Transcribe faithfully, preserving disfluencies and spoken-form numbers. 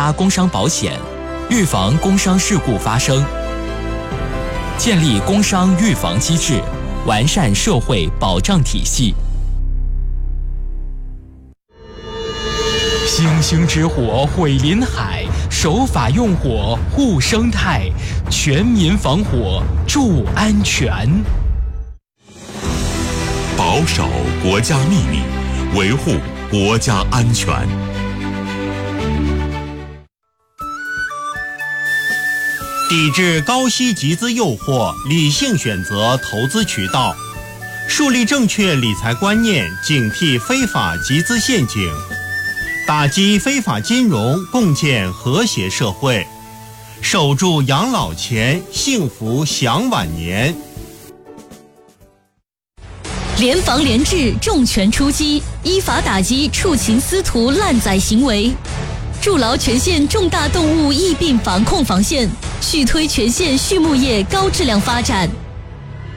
发工伤保险，预防工伤事故发生，建立工伤预防机制，完善社会保障体系。星星之火毁林海，守法用火护生态，全民防火助安全。 保守国家秘密，维护国家安全。 抵制高息集资诱惑，理性选择投资渠道，树立正确理财观念，警惕非法集资陷阱，打击非法金融，共建和谐社会，守住养老钱，幸福享晚年。 联防联治，重拳出击，依法打击畜禽私屠滥宰行为，筑牢全县重大动物疫病防控防线，续推全县畜牧业高质量发展。